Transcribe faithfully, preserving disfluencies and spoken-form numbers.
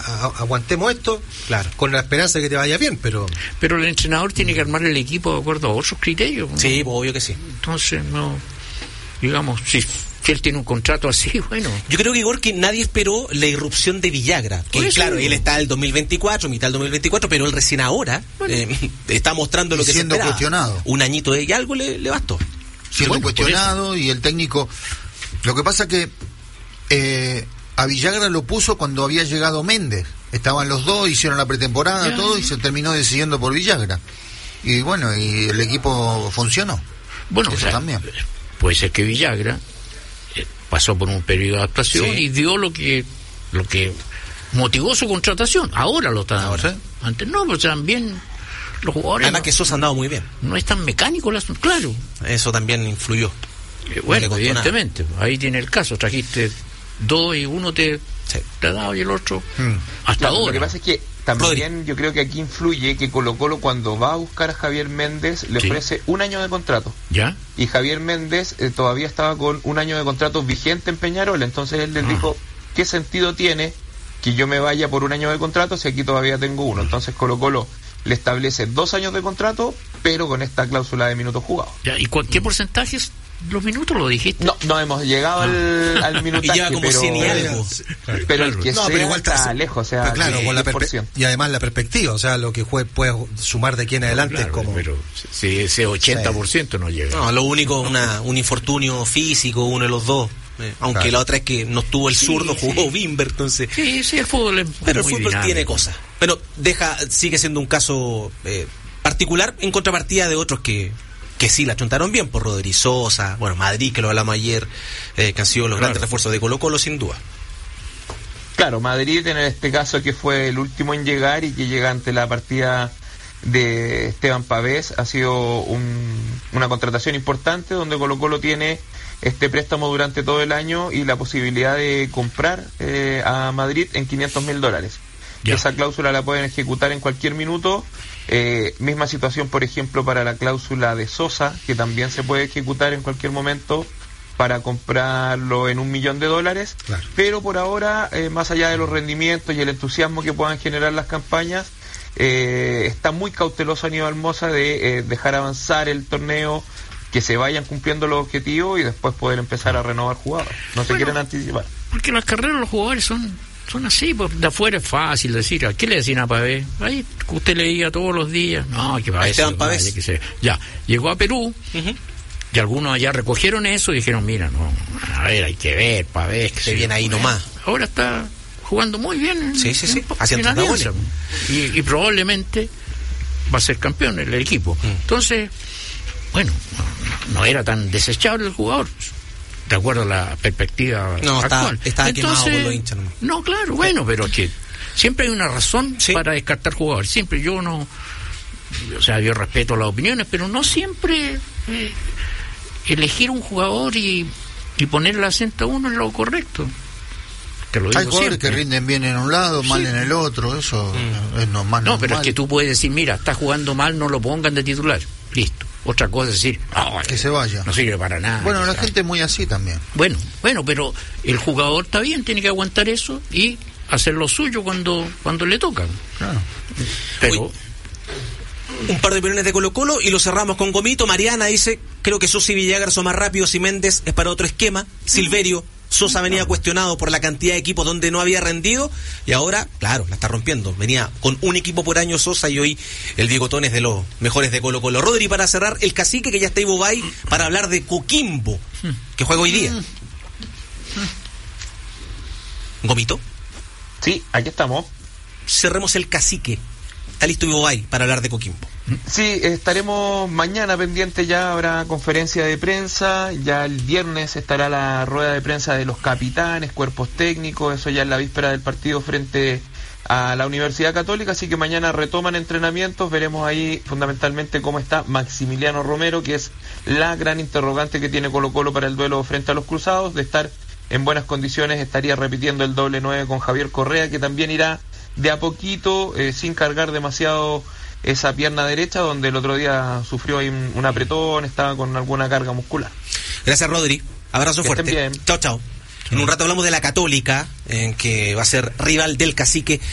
a, aguantemos esto, claro, con la esperanza de que te vaya bien, pero... Pero el entrenador tiene que armar el equipo de acuerdo a otros criterios, ¿no? Sí, obvio que sí. Entonces, no, digamos, si, si él tiene un contrato así, bueno... Yo creo que, Igor, que nadie esperó la irrupción de Villagra, que eso, claro, él está el dos mil veinticuatro, mitad del dos mil veinticuatro, pero él recién ahora bueno, eh, está mostrando lo que se siendo esperaba. Cuestionado. Un añito de y algo le, le bastó. Siendo bueno, cuestionado y el técnico... Lo que pasa que eh, a Villagra lo puso cuando había llegado Méndez. Estaban los dos, hicieron la pretemporada, yeah, todo, y se terminó decidiendo por Villagra. Y bueno, y el equipo funcionó. Bueno, o sea, también. Puede ser que Villagra eh, pasó por un periodo de adaptación, sí, y dio lo que lo que motivó su contratación. Ahora lo está dando. ¿Sí? Antes no, pero también los jugadores... Además no, que Sosa ha andado muy bien. No es tan mecánico, claro. Eso también influyó. Eh, bueno, no evidentemente, nada. Ahí tiene el caso. Trajiste dos y uno te, sí, te ha dado y el otro hmm. hasta claro, ahora. Lo que pasa es que también Rodri. Yo creo que aquí influye que Colo Colo, cuando va a buscar a Javier Méndez, le sí, ofrece un año de contrato. ¿Ya? Y Javier Méndez eh, todavía estaba con un año de contrato vigente en Peñarol. Entonces él les ah. dijo, ¿qué sentido tiene que yo me vaya por un año de contrato si aquí todavía tengo uno? Entonces Colo Colo le establece dos años de contrato, pero con esta cláusula de minutos jugados. ¿Ya? ¿Y cuál, qué porcentaje es? ¿Los minutos lo dijiste? No, no hemos llegado al, al minutaje. Y lleva como pero, cien y algo. Pero, pero el que no, sea pero igual está está lejos, o sea, claro, con la perpe- y además la perspectiva, o sea, lo que juez puede sumar de aquí en adelante, claro, es como... Pero si ese ochenta por ciento sí, no llega. No, lo único, una, un infortunio físico, uno de los dos. Eh, aunque claro, la otra es que no estuvo el zurdo, sí, jugó sí. Bimber, entonces... Sí, sí, el fútbol es Pero el muy fútbol dinámico. Tiene cosas. Pero deja, sigue siendo un caso eh, particular en contrapartida de otros que... que sí la chuntaron bien, por Rodri, Sosa, bueno, Madrid, que lo hablamos ayer, eh, que han sido los claro, grandes refuerzos de Colo Colo, sin duda. Claro, Madrid en este caso que fue el último en llegar y que llega ante la partida de Esteban Pavés, ha sido un, una contratación importante donde Colo Colo tiene este préstamo durante todo el año y la posibilidad de comprar eh, a Madrid en quinientos mil dólares. Ya. Esa cláusula la pueden ejecutar en cualquier minuto. Eh, misma situación, por ejemplo, para la cláusula de Sosa, que también se puede ejecutar en cualquier momento para comprarlo en un millón de dólares. Claro. Pero por ahora, eh, más allá de los rendimientos y el entusiasmo que puedan generar las campañas, eh, está muy cauteloso Aníbal Mosa de eh, dejar avanzar el torneo, que se vayan cumpliendo los objetivos y después poder empezar a renovar jugadores. No se bueno, quieren anticipar. Porque las carreras de los jugadores son... Son así, pues de afuera es fácil decir, ¿a qué le decían a Pavés? Ahí usted leía todos los días, no, que Pavés, Pavés. Que se... Ya, llegó a Perú, uh-huh, y algunos allá recogieron eso y dijeron, mira, no, a ver, hay que ver, Pavés, que se viene ahí nomás. Ahora está jugando muy bien. Sí, sí, sí, haciendo la alianza, y, y probablemente va a ser campeón el equipo. Uh-huh. Entonces, bueno, no, no era tan desechable el jugador. De acuerdo a la perspectiva no, actual. Está, está quemado por los hinchas. No, no claro, bueno, pero es que siempre hay una razón sí, para descartar jugadores. Siempre yo no... O sea, yo respeto las opiniones, pero no siempre eh, elegir un jugador y, y poner el acento a uno es lo correcto. Te lo digo hay jugadores siempre. Que rinden bien en un lado, mal sí, en el otro, eso mm. es normal. No, normal. pero es que tú puedes decir, mira, está jugando mal, no lo pongan de titular. Listo. Otra cosa es decir, no, que se vaya. No sirve para nada. Bueno, la está. gente es muy así también. Bueno, bueno, pero el jugador está bien, tiene que aguantar eso y hacer lo suyo cuando cuando le toca. Claro. Pero Uy, un par de opiniones de Colo Colo y lo cerramos con Gomito. Mariana dice, creo que Sosa y Villagra son más rápidos y Méndez es para otro esquema. Silverio, Sosa venía cuestionado por la cantidad de equipos donde no había rendido y ahora, claro, la está rompiendo. Venía con un equipo por año Sosa y hoy el Bigotón es de los mejores de Colo Colo. Rodri, para cerrar, el cacique que ya está Ibobay para hablar de Coquimbo, que juega hoy día. ¿Gomito? Sí, aquí estamos. Cerremos el cacique. Está listo Ibobay para hablar de Coquimbo. Sí, estaremos mañana pendientes, ya habrá conferencia de prensa, ya el viernes estará la rueda de prensa de los capitanes, cuerpos técnicos, eso ya en la víspera del partido frente a la Universidad Católica, así que mañana retoman entrenamientos, veremos ahí fundamentalmente cómo está Maximiliano Romero, que es la gran interrogante que tiene Colo Colo para el duelo frente a los Cruzados. De estar en buenas condiciones estaría repitiendo el doble nueve con Javier Correa, que también irá de a poquito, eh, sin cargar demasiado esa pierna derecha, donde el otro día sufrió ahí un, un apretón, estaba con alguna carga muscular. Gracias, Rodri. Abrazo que fuerte. Estén bien. Chao, chao. En un rato hablamos de la Católica, en que va a ser rival del cacique